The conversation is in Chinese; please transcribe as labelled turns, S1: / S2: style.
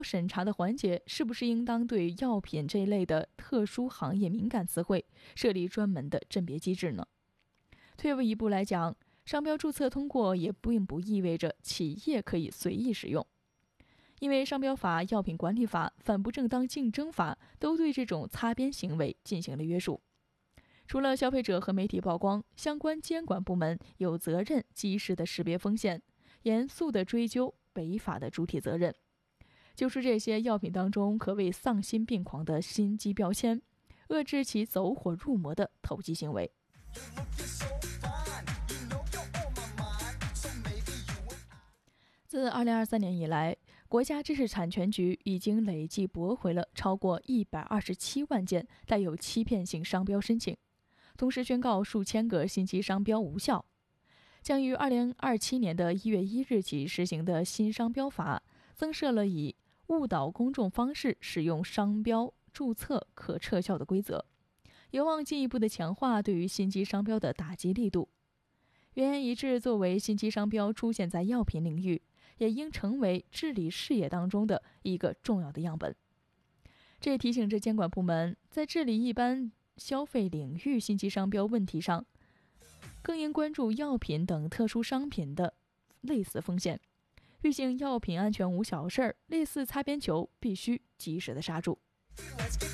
S1: 审查的环节是不是应当对药品这一类的特殊行业敏感词汇设立专门的甄别机制呢？退一步来讲，商标注册通过也并不意味着企业可以随意使用，因为商标法、药品管理法、反不正当竞争法都对这种擦边行为进行了约束。除了消费者和媒体曝光，相关监管部门有责任及时的识别风险，严肃的追究违法的主体责任。就是这些药品当中可谓丧心病狂的心机标签，遏制其走火入魔的投机行为。自2023年以来，国家知识产权局已经累计驳回了超过127万件带有欺骗性商标申请，同时宣告数千个信息商标无效。将于2027年的1月1日起实行的新商标法，增设了以误导公众方式使用商标注册可撤销的规则，有望进一步的强化对于信息商标的打击力度。原言一致作为信息商标出现在药品领域，也应成为治理事业当中的一个重要的样本。这也提醒着监管部门在治理一般消费领域信息商标问题上，更应关注药品等特殊商品的类似风险。遇见药品安全无小事，类似擦边球必须及时的刹住。